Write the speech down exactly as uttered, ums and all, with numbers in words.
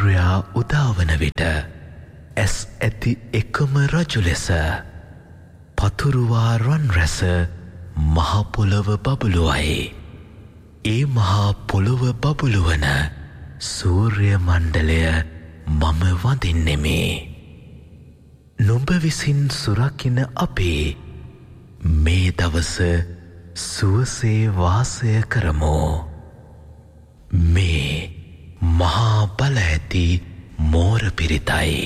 සූර්යා උදාවන විට ඇස් ඇති එකම රජු ලෙස පතුරුවා රන් රැස මහා පොළව බබළුවයි. ඒ මහා පොළව බබළුවන සූර්ය මණ්ඩලය මම වඳින්නෙමි. නුඹ විසින් සුරකින අපේ මේ දවස සුවසේ වාසය කරමු. මේ මහා බල ඇති මෝර පිරිතයි.